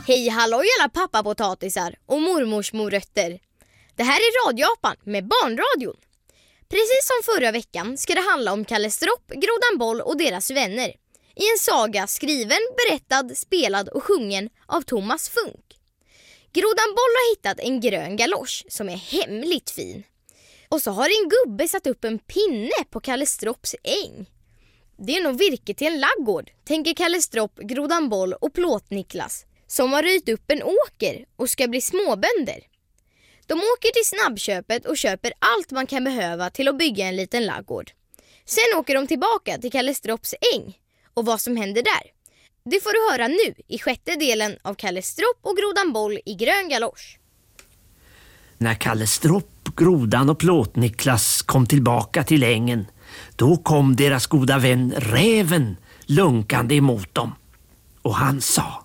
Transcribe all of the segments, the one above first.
Hej halloj alla pappapotatisar och mormors morötter. Det här är Radioapan med Barnradion. Precis som förra veckan ska det handla om Kalle Stropp, Grodan Boll och deras vänner. I en saga skriven, berättad, spelad och sjungen av Thomas Funk. Grodan Boll har hittat en grön galosch som är hemligt fin. Och så har en gubbe satt upp en pinne på Kalle Stropps äng. Det är nog virke till en laggård, tänker Kalle Stropp, Grodan Boll och Plåt-Niklas, som har röjt upp en åker och ska bli småbönder. De åker till snabbköpet och köper allt man kan behöva till att bygga en liten laggård. Sen åker de tillbaka till Kalle Stropps äng. Och vad som händer där, det får du höra nu i 6:e delen av Kalle Stropp och Grodan Boll i grön galosch. När Kalle Stropp, Grodan och Plåt-Niklas kom tillbaka till ängen, då kom deras goda vän Räven lunkande emot dem. Och han sa: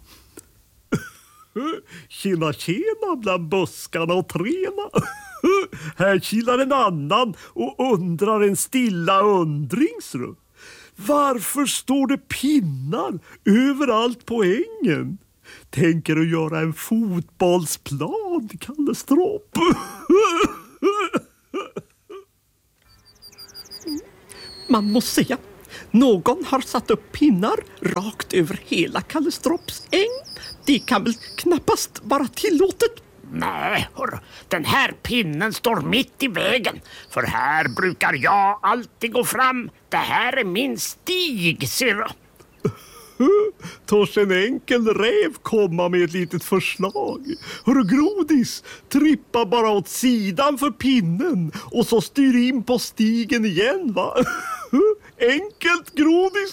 Tjena tjena bland buskarna och träna. Här kilar en annan och undrar en stilla undringsrum. Varför står det pinnar överallt på ängen? Tänker du göra en fotbollsplan, Kalle Stropp? Man måste säga, någon har satt upp pinnar rakt över hela Kalle Stropps äng. Det kan väl knappast vara tillåtet? Nej, hör, den här pinnen står mitt i vägen. För här brukar jag alltid gå fram. Det här är min stig, ser du. Törs en enkel räv komma med ett litet förslag? Hörru Grodis, trippa bara åt sidan för pinnen och så styr in på stigen igen, va? Enkelt, Grodis.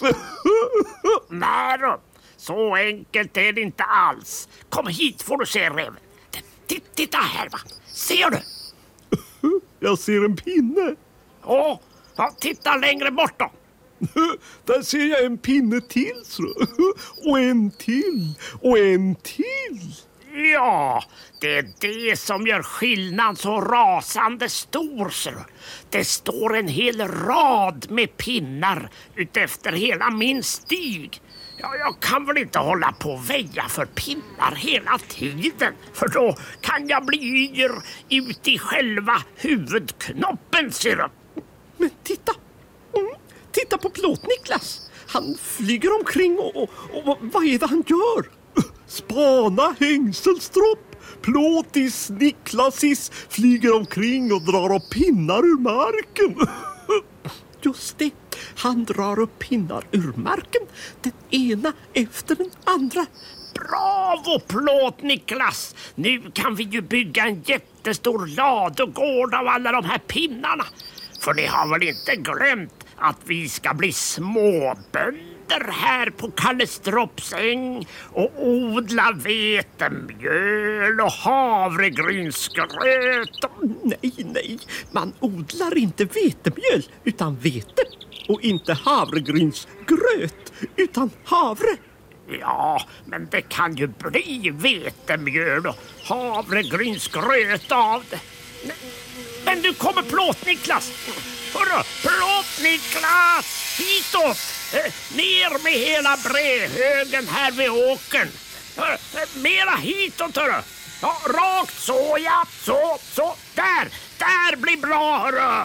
Nej då, så enkelt är det inte alls. Kom hit får du se räven. Titta här, va? Ser du? Jag ser en pinne. Ja, titta längre bort då. Där ser jag en pinne till, så. Och en till. Och en till. Ja, det är det som gör skillnaden så rasande stor, så. Det står en hel rad med pinnar utefter hela min stig. Ja, jag kan väl inte hålla på och väja för pinnar hela tiden. För då kan jag bli yr ut i själva huvudknoppen, ser du. Men titta! Titta på Plåt-Niklas. Han flyger omkring och vad är det han gör? Spana hängselstråpp. Plåtis, Niklasis flyger omkring och drar upp pinnar ur marken. Just det, han drar upp pinnar ur marken, den ena efter den andra. Bravo Plåt-Niklas! Nu kan vi ju bygga en jättestor ladugård av alla de här pinnarna. För ni har väl inte glömt att vi ska bli småbönder här på Kalle Stropps äng och odla vetemjöl och havregrynsgröt. Nej, man odlar inte vetemjöl utan vete, och inte havregrynsgröt utan havre. Ja, men det kan ju bli vetemjöl och havregrynsgröt av det. Men nu kommer Plåt-Niklas. Hörru, Plåt-Niklas! Hitåt! Ner med hela brädhögen här vid åkern. Mera hitåt, hörru. Ja, rakt så, ja. Så. Där blir bra, hörru.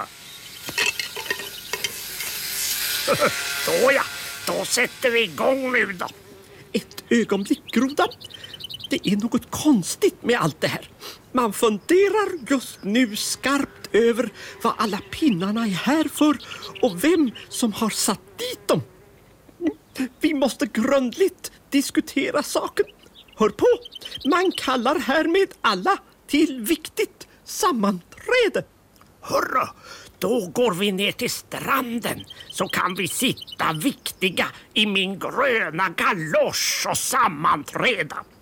Så, ja. Då sätter vi igång nu då. Ett ögonblick, Grodan. Det är något konstigt med allt det här. Man funderar just nu skarpt över vad alla pinnarna är här för och vem som har satt dit dem. Vi måste grundligt diskutera saken. Hör på, man kallar härmed alla till viktigt sammanträde. Hörru, då går vi ner till stranden så kan vi sitta viktiga i min gröna galosch och sammanträda.